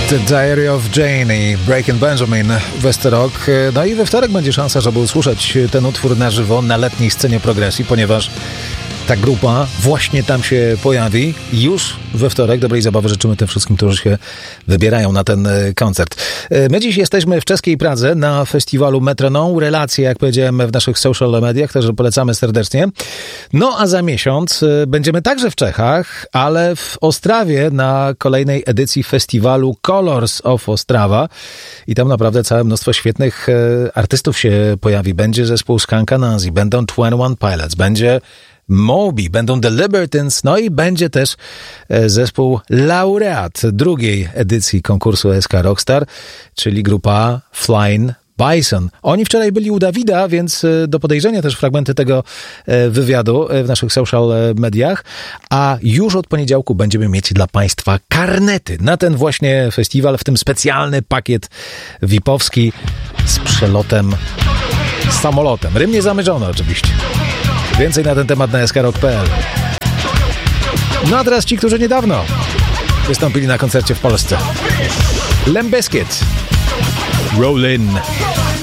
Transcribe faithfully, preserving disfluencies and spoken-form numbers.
The Diary of Jane i Breaking Benjamin Westerok. No i we wtorek będzie szansa, żeby usłyszeć ten utwór na żywo na letniej scenie Progresji, ponieważ ta grupa właśnie tam się pojawi już we wtorek. Dobrej zabawy życzymy tym wszystkim, którzy się wybierają na ten koncert. My dziś jesteśmy w czeskiej Pradze na festiwalu Metronom. Relacje, jak powiedziałem, w naszych social mediach, także polecamy serdecznie. No a za miesiąc będziemy także w Czechach, ale w Ostrawie na kolejnej edycji festiwalu Colors of Ostrava. I tam naprawdę całe mnóstwo świetnych artystów się pojawi. Będzie zespół Skunk Anansi, będą dwadzieścia jeden Pilots, będzie Moby, będą The Libertines, no i będzie też zespół laureat drugiej edycji konkursu S K Rockstar, czyli grupa Flying Bison. Oni wczoraj byli u Dawida, więc do podejrzenia też fragmenty tego wywiadu w naszych social mediach, a już od poniedziałku będziemy mieć dla Państwa karnety na ten właśnie festiwal, w tym specjalny pakiet V I P-owski z przelotem samolotem. Rym nie zamierzony oczywiście. Więcej na ten temat na s k rock kropka p l. No a teraz ci, którzy niedawno wystąpili na koncercie w Polsce. Limp Bizkit. Roll in.